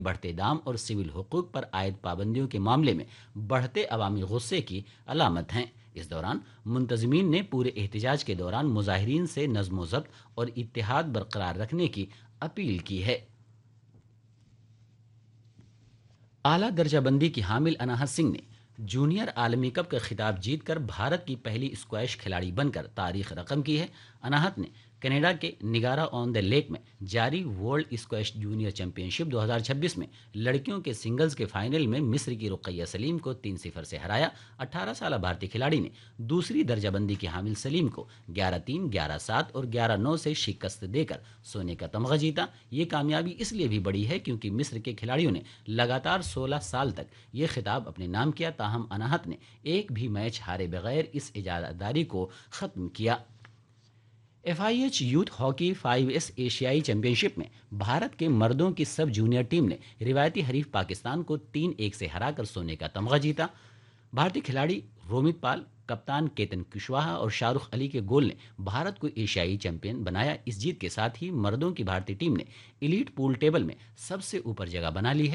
بڑھتے دام اور سول حقوق پر عائد پابندیوں کے معاملے میں بڑھتے عوامی غصے کی علامت ہیں۔ اس دوران منتظمین نے پورے احتجاج کے دوران مظاہرین سے نظم و ضبط اور اتحاد برقرار رکھنے کی اپیل کی ہے۔ اعلیٰ درجہ بندی کی حامل اناہت سنگھ نے جونیئر عالمی کپ کا خطاب جیت کر بھارت کی پہلی اسکواش کھلاڑی بن کر تاریخ رقم کی ہے۔ اناہت نے کینیڈا کے نگارا آن دا لیک میں جاری ورلڈ اسکواش جونیئر چیمپئن شپ 2026 میں لڑکیوں کے سنگلز کے فائنل میں مصر کی رقیہ سلیم کو 3-0 سے ہرایا۔ 18 سالہ بھارتی کھلاڑی نے دوسری درجہ بندی کی حامل سلیم کو 11-3، 11-7 اور 11-9 سے شکست دے کر سونے کا تمغہ جیتا۔ یہ کامیابی اس لیے بھی بڑی ہے کیونکہ مصر کے کھلاڑیوں نے لگاتار 16 سال تک یہ خطاب اپنے نام کیا، تاہم اناہت نے ایک بھی میچ ہارے بغیر اس اجاداری کو ختم کیا۔ FIH یوتھ ہاکی 5S ایشیائی چیمپئن شپ میں بھارت کے مردوں کی سب جونیئر ٹیم نے روایتی حریف پاکستان کو 3-1 سے ہرا کر سونے کا تمغہ جیتا۔ بھارتی کھلاڑی رومت پال، کپتان کیتن کشواہا اور شاہ رخ علی کے گول نے بھارت کو ایشیائی چیمپئن بنایا۔ اس جیت کے ساتھ ہی مردوں کی بھارتی ٹیم نے ایلیٹ پول ٹیبل میں سب سے اوپر جگہ بنا لی ہے۔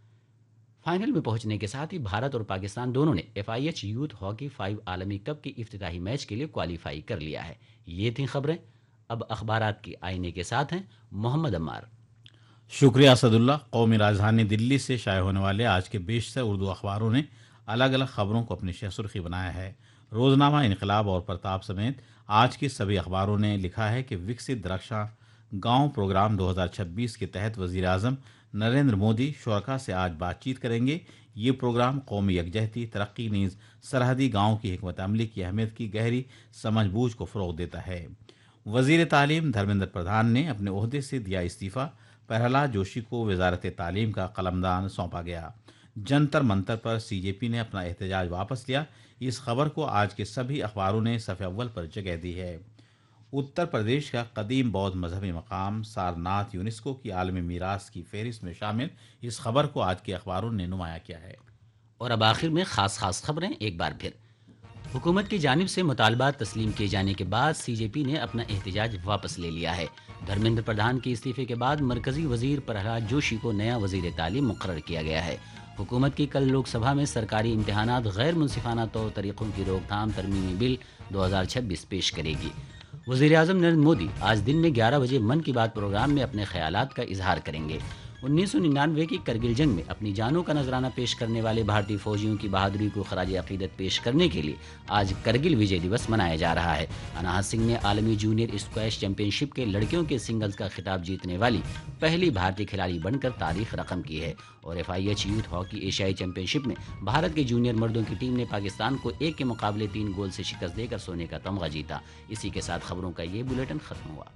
فائنل میں پہنچنے کے ساتھ ہی بھارت اور پاکستان دونوں نے FIH یوتھ ہاکی 5 عالمی کپ کے افتتاحی میچ کے لیے کوالیفائی کر لیا ہے۔ یہ تھیں خبریں۔ اب اخبارات کی آئینے کے ساتھ ہیں محمد عمار۔ شکریہ اسد اللہ۔ قومی راجدھانی دلی سے شائع ہونے والے آج کے بیشتر اردو اخباروں نے الگ الگ خبروں کو اپنی شہ سرخی بنایا ہے۔ روزنامہ انقلاب اور پرتاپ سمیت آج کے سبھی اخباروں نے لکھا ہے کہ وکست درخشاں گاؤں پروگرام 2026 کے تحت وزیر اعظم نریندر مودی شرکاء سے آج بات چیت کریں گے۔ یہ پروگرام قومی یکجہتی، ترقی نیز سرحدی گاؤں کی حکمت عملی کی اہمیت کی گہری سمجھ بوجھ کو فروغ دیتا ہے۔ وزیر تعلیم دھرمیندر پردھان نے اپنے عہدے سے دیا استعفیٰ۔ پرہلاد جوشی کو وزارت تعلیم کا قلمدان سونپا گیا۔ جنتر منتر پر CJP نے اپنا احتجاج واپس لیا۔ اس خبر کو آج کے سبھی اخباروں نے صفحہ اول پر جگہ دی ہے۔ اتر پردیش کا قدیم بودھ مذہبی مقام سارناتھ یونیسکو کی عالمی میراث کی فہرست میں شامل۔ اس خبر کو آج کے اخباروں نے نمایاں کیا ہے۔ اور اب آخر میں خاص خبریں ایک بار پھر۔ حکومت کی جانب سے مطالبات تسلیم کیے جانے کے بعد CJP نے اپنا احتجاج واپس لے لیا ہے۔ دھرمیندر پردھان کے استعفے کے بعد مرکزی وزیر پرہلاد جوشی کو نیا وزیر تعلیم مقرر کیا گیا ہے۔ حکومت کی کل لوک سبھا میں سرکاری امتحانات غیر منصفانہ طور طریقوں کی روک تھام ترمیمی بل 2026 پیش کرے گی۔ وزیر اعظم نریندر مودی آج دن میں 11 بجے من کی بات پروگرام میں اپنے خیالات کا اظہار کریں گے۔ 1999 کی کرگل جنگ میں اپنی جانوں کا نذرانہ پیش کرنے والے بھارتی فوجیوں کی بہادری کو خراج عقیدت پیش کرنے کے لیے آج کرگل وجے دیوس منایا جا رہا ہے۔ اناہت سنگھ نے عالمی جونیئر اسکواش چیمپئن شپ کے لڑکیوں کے سنگلز کا خطاب جیتنے والی پہلی بھارتی کھلاڑی بن کر تاریخ رقم کی ہے، اور FIH یوتھ ہاکی ایشیائی چیمپئن شپ میں بھارت کے جونیئر مردوں کی ٹیم نے پاکستان کو 1 کے مقابلے 3 گول سے شکست دے کر سونے کا تمغہ جیتا۔ اسی کے ساتھ خبروں کا یہ بلیٹن ختم ہوا۔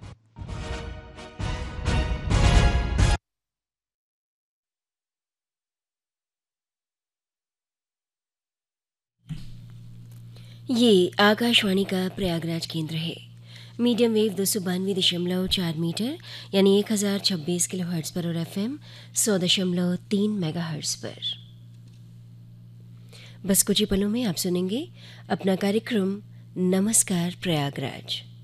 یہ آکاشوانی کا پریاگراج کیندر ہے۔ میڈیم ویو 292.4 میٹر یعنی 1026 کلو ہرٹز پر، اور FM 100.3 میگا ہرٹز پر۔ بس کچھ ہی پلوں میں آپ سنیں گے اپنا کاریکرم نمسکار پریاگراج۔